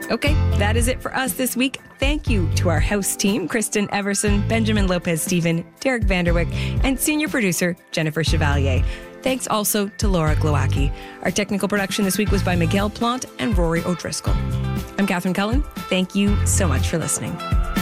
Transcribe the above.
Okay, that is it for us this week. Thank you to our house team, Kristen Everson, Benjamin Lopez-Steven, Derek Vanderwick, and senior producer, Jennifer Chevalier. Thanks also to Laura Glowacki. Our technical production this week was by Miguel Plant and Rory O'Driscoll. I'm Catherine Cullen. Thank you so much for listening.